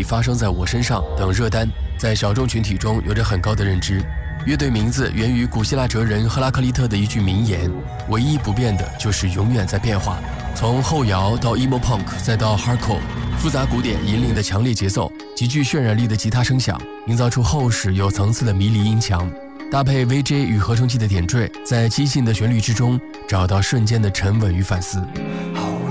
以发生在我身上等热单在小众群体中有着很高的认知。乐队名字源于古希腊哲人赫拉克利特的一句名言，唯一不变的就是永远在变化。从后摇到 emo punk 再到 hardcore， 复杂鼓点引领的强烈节奏，极具渲染力的吉他声响，营造出厚实有层次的迷离音墙，搭配 VJ 与合成器的点缀，在激进的旋律之中找到瞬间的沉稳与反思。